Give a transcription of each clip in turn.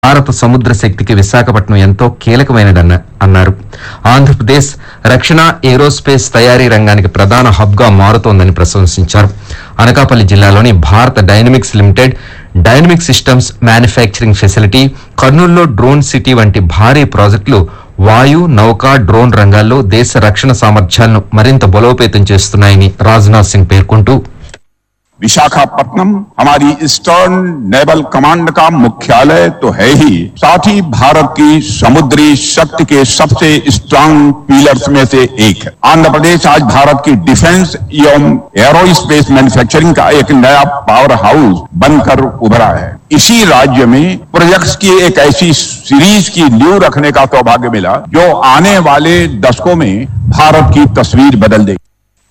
భారత సముద్ర శక్తికి విశాఖపట్నం ఎంతో కీలకమైనదని అన్నారు. ఆంధ్రప్రదేశ్ రక్షణ ఏరోస్పేస్ తయారీ రంగానికి ప్రధాన హబ్ గా మారుతోందని ప్రశంసించారు. అనకాపల్లి జిల్లాలోని భారత dynamics limited dynamic systems manufacturing facility, కర్నూలులో డ్రోన్ సిటీ వంటి భారీ ప్రాజెక్టులు వాయు, నౌక, డ్రోన్ రంగాల్లో దేశ రక్షణ సామర్థ్యాలను మరింత బలోపేతం చేస్తున్నాయని రాజ్నాథ్ సింగ్ పేర్కొంటూ, विशाखापट्टनम हमारी ईस्टर्न नेवल कमांड का मुख्यालय तो है ही, साथ ही भारत की समुद्री शक्ति के सबसे स्ट्रांग पिलर्स में से एक है. आंध्र प्रदेश आज भारत की डिफेंस एवं एरोस्पेस मैन्युफैक्चरिंग का एक नया पावर हाउस बनकर उभरा है. इसी राज्य में प्रोजेक्ट्स की एक ऐसी सीरीज की नींव रखने का सौभाग्य मिला जो आने वाले दशकों में भारत की तस्वीर बदल देगी.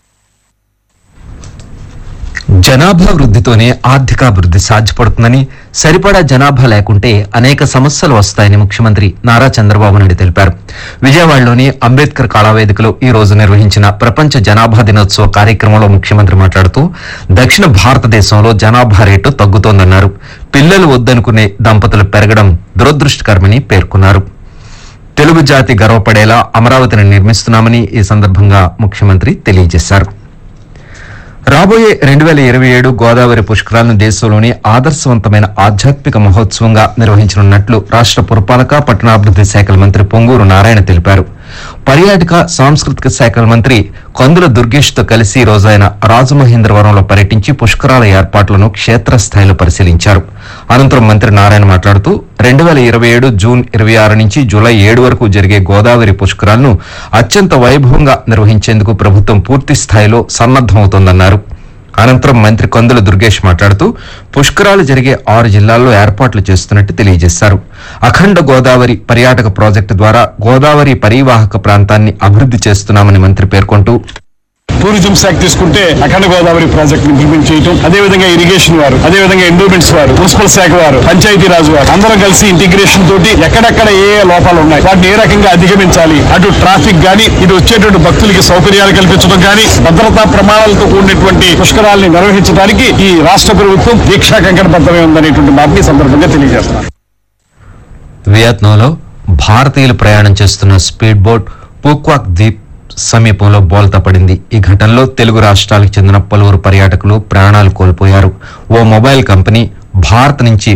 జనాభా వృద్ధితోనే ఆర్థికాభివృద్ధి సాధ్యపడుతుందని, సరిపడా జనాభా లేకుంటే అనేక సమస్యలు వస్తాయని ముఖ్యమంత్రి నారా చంద్రబాబు నాయుడు తెలిపారు. విజయవాడలోని అంబేద్కర్ కళావేదికలో ఈ రోజు నిర్వహించిన ప్రపంచ జనాభా దినోత్సవ కార్యక్రమంలో ముఖ్యమంత్రి మాట్లాడుతూ, దక్షిణ భారతదేశంలో జనాభా రేటు తగ్గుతోందన్నారు. పిల్లలు వద్దనుకునే దంపతులు పెరగడం దురదృష్టకరమని పేర్కొన్నారు. తెలుగు జాతి గర్వపడేలా అమరావతిని నిర్మిస్తున్నామని ఈ సందర్భంగా ముఖ్యమంత్రి తెలియజేశారు. రాబోయే 2027 గోదావరి పుష్కరాలను దేశంలోని ఆదర్శవంతమైన ఆధ్యాత్మిక మహోత్సవంగా నిర్వహించనున్నట్లు రాష్ట్ర పురపాలక పట్టణాభివృద్ధి శాఖల మంత్రి పొంగూరు నారాయణ తెలిపారు. పర్యాటక సాంస్కృతిక శాఖల మంత్రి కందుల దుర్గేష్ తో కలిసి ఈ రోజు ఆయన రాజమహేంద్రవరంలో పర్యటించి పుష్కరాల ఏర్పాట్లను క్షేత్రస్థాయిలో పరిశీలించారు. అనంతరం మంత్రి నారాయణ మాట్లాడుతూ 2027 జూన్ 26 నుంచి జూలై 7 వరకు జరిగే గోదావరి పుష్కరాలను అత్యంత వైభవంగా నిర్వహించేందుకు ప్రభుత్వం పూర్తి స్థాయిలో సన్నద్దమవుతోందన్నారు. అనంతరం మంత్రి కందుల దుర్గేష్ మాట్లాడుతూ, పుష్కరాలు జరిగే 6 జిల్లాల్లో ఏర్పాట్లు చేస్తున్నట్టు తెలియజేశారు. అఖండ గోదావరి పర్యాటక ప్రాజెక్టు ద్వారా గోదావరి పరివాహక ప్రాంతాన్ని అభివృద్ధి చేస్తున్నామని మంత్రి పేర్కొంటూ, టూరిజం శాఖ తీసుకుంటే అఖండ గోదావరి ప్రాజెక్ట్ ఇంప్లిమెంట్ చేయడం, అదేవిధంగా ఇరిగేషన్ వారు, అదేవిధంగా ఎండోమెంట్స్ వారు, మున్సిపల్ శాఖ వారు, పంచాయతీ రాజు వారు అందరం కలిసి ఇంటిగ్రేషన్ తోటి ఎక్కడెక్కడ ఏ లోపాలు ఉన్నాయి, వాటిని ఏ రకంగా అధిగమించాలి, అటు ట్రాఫిక్ గానీ, ఇటు వచ్చేటువంటి భక్తులకి సౌకర్యాలు కల్పించడం గానీ, భద్రతా ప్రమాణాలతో కూడినటువంటి పుష్కరాలని నిర్వహించడానికి ఈ రాష్ట్ర ప్రభుత్వం దీక్షా కంకణబద్ధమై ఉందనేటువంటి మాటని సందర్భంగా తెలియజేస్తున్నారు. వియత్నాంలో భారతీయులు ప్రయాణం చేస్తున్న స్పీడ్ బోట్ పూక్వాక్ ద్వీప్ సమీపంలో బోల్తా పడింది. ఈ ఘటనలో తెలుగు రాష్ట్రాలకు చెందిన పలువురు పర్యాటకులు ప్రాణాలు కోల్పోయారు. ఓ మొబైల్ కంపెనీ భారత్ నుంచి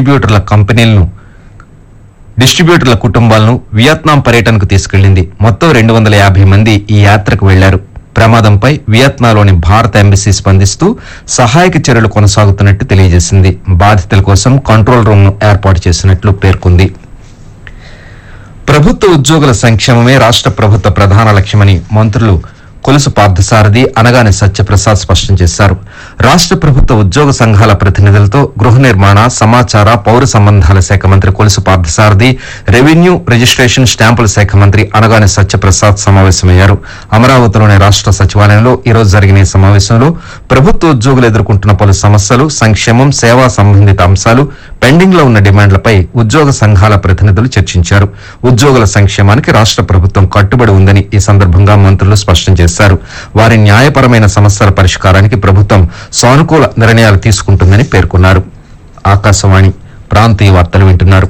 డిస్ట్రిబ్యూటర్ల కుటుంబాలను వియత్నాం పర్యటనకు తీసుకెళ్లింది. మొత్తం 250 మంది ఈ యాత్రకు వెళ్లారు. ప్రమాదంపై వియత్నాంలోని భారత ఎంబసీ స్పందిస్తూ సహాయక చర్యలు కొనసాగుతున్నట్టు తెలియజేసింది. బాధితుల కోసం కంట్రోల్ రూమ్ ను ఏర్పాటు చేసినట్లు పేర్కొంది. ప్రభుత్వ ఉద్యోగుల సంక్షేమమే రాష్ట్ర ప్రభుత్వ ప్రధాన లక్ష్యమని మంత్రులు కొలుసు పార్థసారథి, అనగాని సత్యప్రసాద్ స్పష్టం చేశారు. రాష్ట్ర ప్రభుత్వ ఉద్యోగ సంఘాల ప్రతినిధులతో గృహ నిర్మాణ, సమాచార, పౌర సంబంధాల శాఖ మంత్రి కొలుసు పార్థసారథి, రెవెన్యూ, రిజిస్ట్రేషన్, స్టాంపుల శాఖ మంత్రి అనగాని సత్యప్రసాద్ సమావేశమయ్యారు. అమరావతిలోని రాష్ట్ర సచివాలయంలో ఈ రోజు జరిగిన ఈ సమావేశంలో ప్రభుత్వ ఉద్యోగులు ఎదుర్కొంటున్న పలు సమస్యలు, సంక్షేమం, సేవా సంబంధిత అంశాలు, పెండింగ్ లో ఉన్న డిమాండ్లపై ఉద్యోగ సంఘాల ప్రతినిధులు చర్చించారు. ఉద్యోగుల సంక్షేమానికి రాష్ట్ర ప్రభుత్వం కట్టుబడి ఉందని ఈ సందర్భంగా మంత్రులు స్పష్టం చేశారు. వారి న్యాయపరమైన సమస్యల పరిష్కారానికి ప్రభుత్వం సానుకూల నిర్ణయాలు తీసుకుంటుందని పేర్కొన్నారు. ఆకాశవాణి ప్రాంతీయ వార్తలు వింటున్నారు.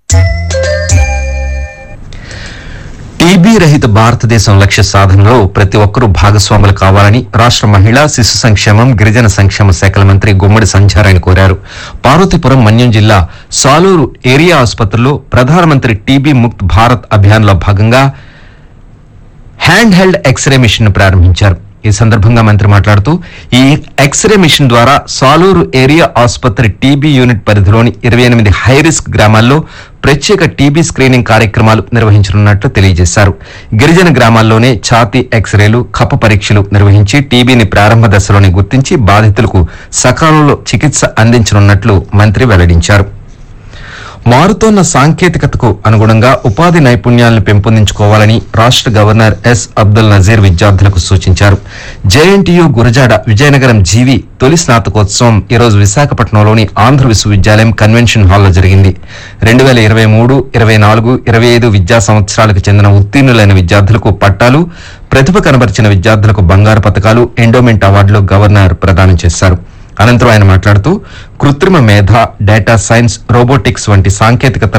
టీబీ రహిత భారతదేశం లక్ష్య సాధనలో ప్రతి ఒక్కరూ భాగస్వాములు కావాలని రాష్ట్ర మహిళా, శిశు సంక్షేమం, గిరిజన సంక్షేమ శాఖల మంత్రి గుమ్మడి సంధ్యారాయణ కోరారు. పార్వతీపురం మన్యం జిల్లా సాలూరు ఏరియా ఆసుపత్రిలో ప్రధానమంత్రి టీబీ ముక్త్ భారత్ అభియాన్ లో భాగంగా హ్యాండ్ హెల్డ్ ఎక్స్రే మిషన్ ను ప్రారంభించారు. ఈ సందర్భంగా మంత్రి మాట్లాడుతూ, ఈ ఎక్స్రే మిషన్ ద్వారా సాలూరు ఏరియా ఆసుపత్రి టీబీ యూనిట్ పరిధిలోని 28 హైరిస్క్ గ్రామాల్లో ప్రత్యేక టీబీ స్క్రీనింగ్ కార్యక్రమాలు నిర్వహించనున్నట్లు తెలియజేశారు. గిరిజన గ్రామాల్లోనే ఛాతీ ఎక్స్రేలు, కఫ పరీక్షలు నిర్వహించి టీబీని ప్రారంభ దశలోనే గుర్తించి బాధితులకు సకాలంలో చికిత్స అందించనున్నట్లు మంత్రి వెల్లడించారు. మారుతోన్న సాంకేతికతకు అనుగుణంగా ఉపాధి నైపుణ్యాలను పెంపొందించుకోవాలని రాష్ట్ర గవర్నర్ ఎస్ అబ్దుల్ నజీర్ విద్యార్థులకు సూచించారు. జేఎన్టీయూ గురజాడ విజయనగరం జీవి తొలి స్నాతకోత్సవం ఈ రోజు విశాఖపట్నంలోని ఆంధ్ర విశ్వవిద్యాలయం కన్వెన్షన్ హాల్లో జరిగింది. 2023, 24, 25 విద్యా సంవత్సరాలకు చెందిన ఉత్తీర్ణులైన విద్యార్థులకు పట్టాలు, ప్రతిభ కనబరిచిన విద్యార్థులకు బంగారు పతకాలు, ఎండోమెంట్ అవార్డులు గవర్నర్ ప్రదానం చేశారు. అనంతరం ఆయన మాట్లాడుతూ, కృత్రిమ మేధ, డేటా సైన్స్, రోబోటిక్స్ వంటి సాంకేతికత